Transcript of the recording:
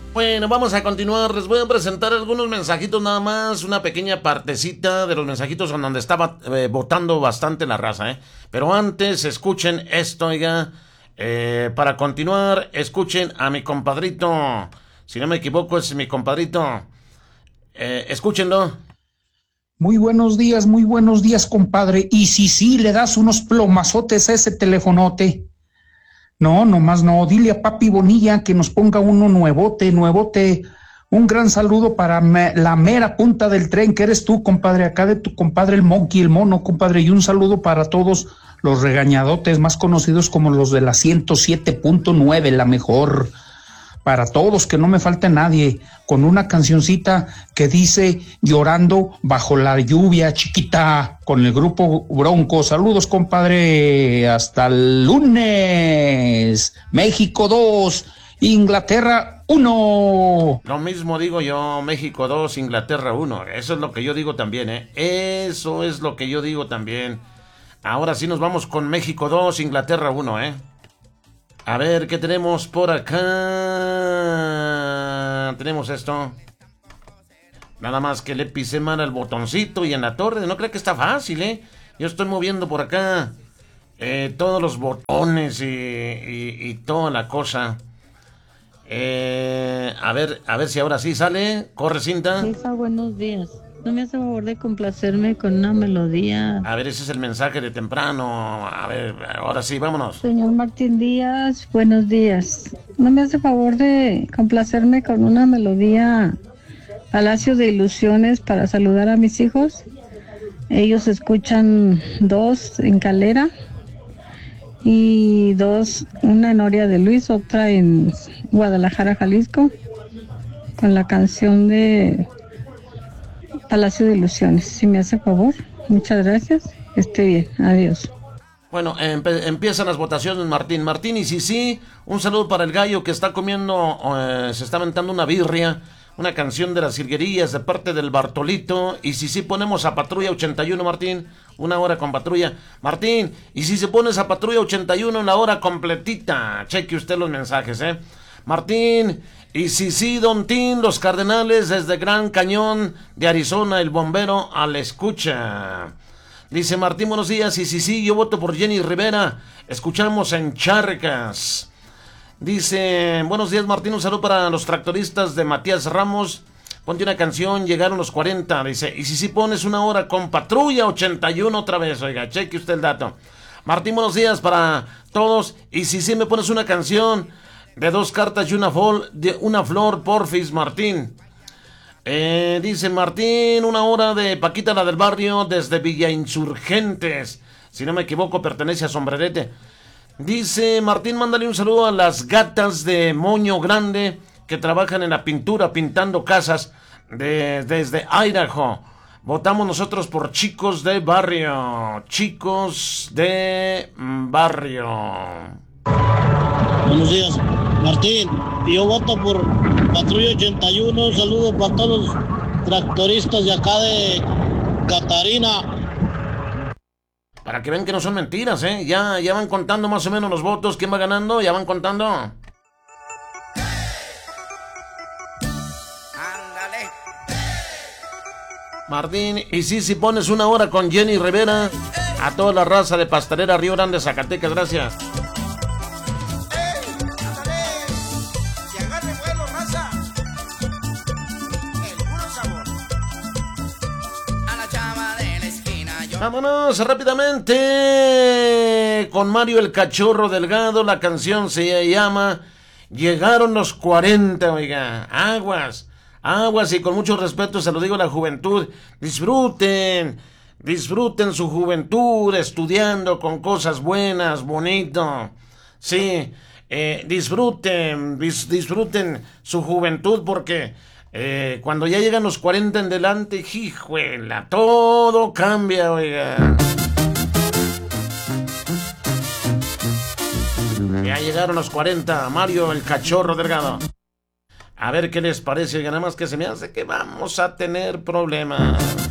Bueno, vamos a continuar. Les voy a presentar algunos mensajitos nada más, una pequeña partecita de los mensajitos en donde estaba votando bastante la raza, ¿eh? Pero antes, escuchen esto, oiga. Para continuar, escuchen a mi compadrito. Si no me equivoco, es mi compadrito. Escúchenlo. Muy buenos días, compadre. Y si sí, le das unos plomazotes a ese telefonote. No, nomás no. Dile a Papi Bonilla que nos ponga uno nuevote. Un gran saludo para la mera punta del tren, que eres tú, compadre, acá de tu compadre el Monkey, el mono, compadre. Y un saludo para todos los regañadotes, más conocidos como los de la 107.9, la mejor. Para todos, que no me falte nadie, con una cancioncita que dice Llorando bajo la lluvia chiquita, con el grupo Bronco. Saludos, compadre, hasta el lunes. México 2, Inglaterra 1. Lo mismo digo yo, México 2, Inglaterra 1. Eso es lo que yo digo también, ¿eh? Eso es lo que yo digo también. Ahora sí nos vamos con México 2, Inglaterra 1, ¿eh? A ver, ¿qué tenemos por acá? Tenemos esto. Nada más que le pisé mal al botoncito y en la torre. No creo que está fácil, ¿eh? Yo estoy moviendo por acá todos los botones y toda la cosa. A ver si ahora sí sale. Corre, cinta. Isa, buenos días. ¿No me hace favor de complacerme con una melodía? A ver, ese es el mensaje de temprano. A ver, ahora sí, vámonos. Señor Martín Díaz, buenos días. ¿No me hace favor de complacerme con una melodía Palacio de Ilusiones para saludar a mis hijos? Ellos escuchan 2 en Calera y 2, una en Oria de Luis, otra en Guadalajara, Jalisco, con la canción de Palacio de Ilusiones. Si me hace favor, muchas gracias. Esté bien, adiós. Bueno, empiezan las votaciones, Martín, y sí, un saludo para el gallo que está comiendo, se está aventando una birria, una canción de las Jilguerillas de parte del Bartolito. Y sí, ponemos a Patrulla 81, Martín, una hora con Patrulla. Martín, y si se pones a Patrulla 81 en la hora completita, cheque usted los mensajes, Martín. Y sí, Don Tin, los Cardenales desde Gran Cañón de Arizona, el bombero a la escucha. Dice Martín, buenos días. Y sí, yo voto por Jenny Rivera. Escuchamos en Charcas. Dice, buenos días, Martín, un saludo para los tractoristas de Matías Ramos. Ponte una canción, llegaron los 40. Dice, y si pones una hora con Patrulla 81 otra vez. Oiga, cheque usted el dato. Martín, buenos días para todos. Y si me pones una canción de 2 cartas y una flor, porfis, Martín. Dice Martín, una hora de Paquita la del Barrio desde Villa Insurgentes. Si no me equivoco, pertenece a Sombrerete. Dice Martín, mándale un saludo a las gatas de Moño Grande que trabajan en la pintura, pintando casas desde Idaho. Votamos nosotros por Chicos de Barrio. Chicos de Barrio. Buenos días, Martín. Yo voto por Patrulla 81. Un saludo para todos los tractoristas de acá de Catarina. Para que vean que no son mentiras, Ya van contando más o menos los votos. ¿Quién va ganando? Ya van contando. Ándale. Martín, y si pones una hora con Jenny Rivera, a toda la raza de Pastelera Río Grande, Zacatecas, gracias. Vámonos rápidamente con Mario el Cachorro Delgado. La canción se llama Llegaron los 40, oiga. Aguas, y con mucho respeto se lo digo a la juventud. Disfruten su juventud estudiando con cosas buenas, bonito. Sí, disfruten su juventud porque cuando ya llegan los 40 en delante, hijuela, todo cambia, oiga. Ya llegaron los 40, Mario el Cachorro Delgado. A ver qué les parece, oiga, nada más que se me hace que vamos a tener problemas.